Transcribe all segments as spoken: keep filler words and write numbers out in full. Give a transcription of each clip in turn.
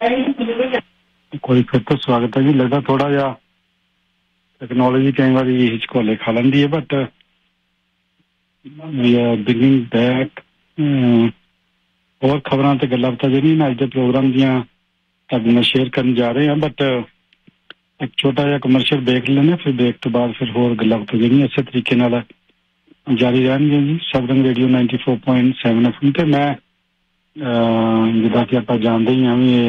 कोई फिर तो स्वागत है जी। लगता थोड़ा जा टेक्नोलॉजी कई बार हिचकोले खा लेंदी है, but we are beginning back. और खबरां ते गल्लां बातां जेहड़ियां अज दे प्रोग्राम दियां तुहाडे नाल शेयर करन जा रहे हैं, बट एक छोटा जिहा कमर्शियल ब्रेक लेने, फिर ब्रेक तो बाद फिर होर गल्लां बातां जेहड़ियां इसे तरीके नाल जारी रहणगीਆਂ जी। Sabrang radio ninety four point seven F M ते मैं जिद्दां कि आपां जाणदे ही हां भी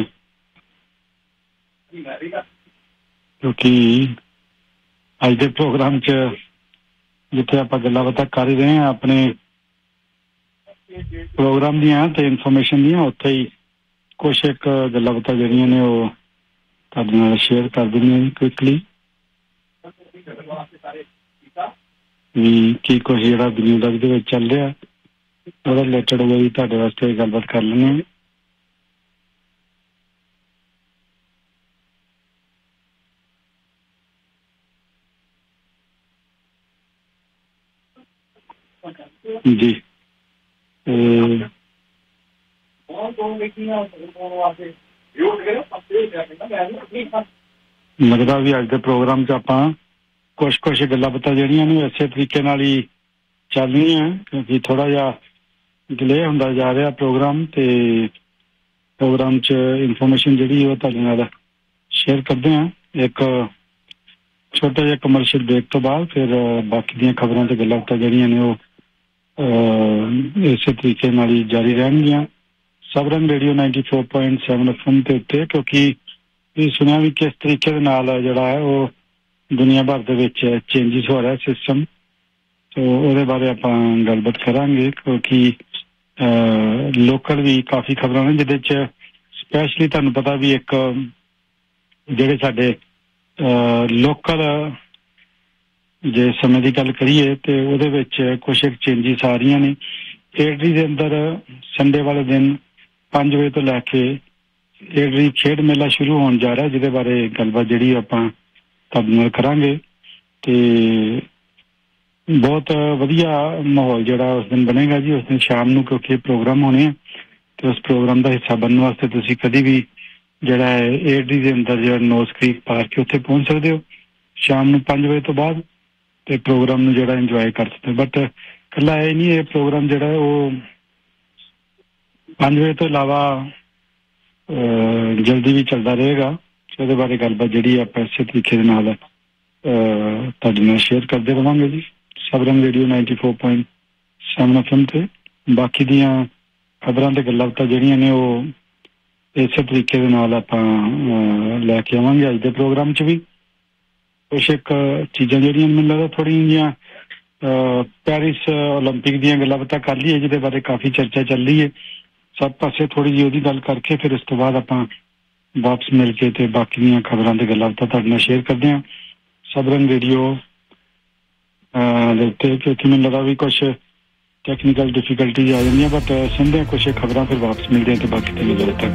क्योंकि अज दे प्रोग्राम च जिथे आपां गल्लां बातां कर ही रहे हैं अपने प्रोग्राम दियां ते इनफॉर्मेशन दियां, उत्थे ही कुछ एक गल्लां बातां जेहड़ियां ने ओह तुहाडे नाल शेयर कर दिंदे जी क्विकली भी की कुछ जेहड़ा दुनियादारी दे विच चल रहा ਉਹਦਾ ਰਿਲੇਟਡ ਹੋਵੇ ਜੀ ਤੁਹਾਡੇ ਵਾਸਤੇ ਗੱਲਬਾਤ ਕਰ ਲੈਂਦੇ ਹਾਂ। जी लगता भी अज के प्रोग्राम च आपां कुछ कुछ गल्लां बातां जेहड़ियां ने इसे तरीके नाल ही चल रही हैं, क्योंकि थोड़ा जिहा डिले होंदा जा रहा प्रोग्राम ते प्रोग्राम च इनफॉर्मेशन जिहड़ी ओह तुहाडे नाल शेयर करदे हां एक छोटा जिहा कमर्शियल ब्रेक तो बाद, फिर बाकी दीयां खबरां ते गल्लां बातां जेहड़ियां ने ओह इसे तरीके नाल ही जारी रहणगीਆਂ। Sabrang radio ninety four point seven F M ते उत्ते क्योंकि ये सुनिया भी किस तरीके दे नाल जिहड़ा है ओह दुनिया भर दे विच चेंजिस हो रहा है सिस्टम, तो ਉਹਦੇ ਬਾਰੇ ਆਪਾਂ ਗੱਲਬਾਤ ਕਰਾਂਗੇ ਕਿਉਂਕਿ ਲੋਕਲ ਵੀ ਕਾਫੀ ਖਬਰਾਂ ਨੇ ਜਿਹਦੇ ਚ ਸਪੈਸ਼ਲੀ ਤੁਹਾਨੂੰ ਪਤਾ ਵੀ ਇੱਕ ਜਿਹੜੇ ਸਾਡੇ ਲੋਕਲ ਜੇ ਸਮੇਂ ਦੀ ਗੱਲ ਕਰੀਏ ਤੇ ਉਹਦੇ ਵਿੱਚ ਕੁਝ ਇੱਕ ਚੇਂਜਿਸ ਆ ਰਹੀਆਂ ਨੇ। ਏਡਰੀ ਦੇ ਅੰਦਰ ਸੰਡੇ ਵਾਲੇ ਦਿਨ ਪੰਜ ਵਜੇ ਤੋਂ ਲੈ ਕੇ ਏਡਰੀ ਖੇਡ ਮੇਲਾ ਸ਼ੁਰੂ ਹੋਣ ਜਾ ਰਿਹਾ, ਜਿਹਦੇ ਬਾਰੇ ਗੱਲਬਾਤ ਜਿਹੜੀ ਆਪਾਂ ਤੁਹਾਡੇ ਨਾਲ ਕਰਾਂਗੇ ਤੇ बहुत वधिया माहौल जिहड़ा उस दिन बनेगा जी। उस दिन शाम नूं क्योंकि प्रोग्राम होने हैं तो उस प्रोग्राम का हिस्सा बनने वास्ते तुसीं कभी भी जिहड़ा है एडी दे अंदर जिहड़ा नोज क्रीक पार्क उत्थे पहुंच सकते हो शाम नूं पांच बजे तो बाद ते प्रोग्राम नूं जिहड़ा इंजॉय कर सकते हो। बट कल्ला ये नहीं, ये प्रोग्राम जिहड़ा है वो पांच बजे तो इलावा जल्दी भी चलता रहेगा। ਉਹਦੇ ਬਾਰੇ ਗੱਲਬਾਤ ਜਿਹੜੀ ਆਪਾਂ ਇਸੇ ਤਰੀਕੇ ਦੇ ਨਾਲ ਤੁਹਾਡੇ ਨਾਲ ਸ਼ੇਅਰ ਕਰਦੇ ਰਵਾਂਗੇ ਜੀ। Sabrang radio ninety four point seven F M ते बाकी दियां खबरां ते गल्लां बातां जेहड़ियां ने ओह इसे तरीके दे नाल आपां लैके आवांगे अज दे प्रोग्राम च भी। कुछ एक चीज़ां जेहड़ियां मैनूं लगदा थोड़ियां जिहियां पैरिस ओलंपिक दियां गल्लां बातां कर लईए, जिहदे बारे काफ़ी चर्चा चल रही है। सब पासे थोड़ी जी ओहदी गल करके फिर इस तो बाद आपां वापस मिल के ते बाकी दियां खबरां ते गल्लां बातां तुहाडे नाल शेयर करदे हां सबरंग रेडियो क्योंकि मैंने लगा भी कुछ टेक्निकल डिफिकल्टीज आ जाती, बट सुनते हैं कुछ खबरां फिर वापस मिलते हैं तो बाकी तक